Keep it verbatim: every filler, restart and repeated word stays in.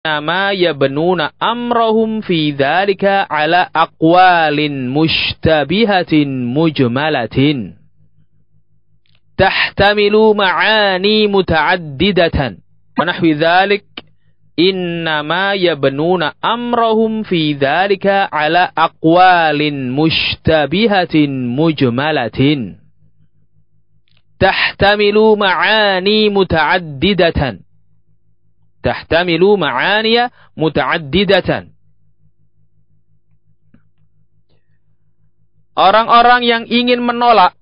Nama yabnuna amrahum fi dzalika ala aqwalin mushtabihatin mujmalatin tahtamilu ma'ani muta'addidatan wa nahwi dzalik. Innama yabnuna amrahum fi dzalika ala aqwalin mushtabihatin mujmalatin tahtamilu ma'ani muta'addidatan tahtamilu ma'aniya muta'addidatan. Orang-orang yang ingin menolak